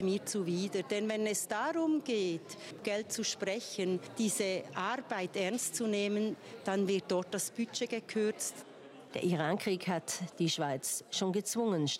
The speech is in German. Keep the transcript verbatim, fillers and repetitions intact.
mir zuwider. Denn wenn es darum geht, Geld zu sprechen, diese Arbeit ernst zu nehmen, dann wird dort das Budget gekürzt. Der Irankrieg hat die Schweiz schon gezwungen,